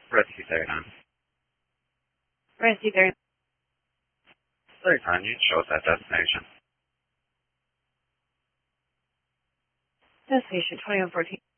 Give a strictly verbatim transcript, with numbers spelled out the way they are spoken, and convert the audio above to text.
Rescue thirty-nine. Rescue thirty-nine. thirty-nine, you show us that destination. Destination twenty-one fourteen.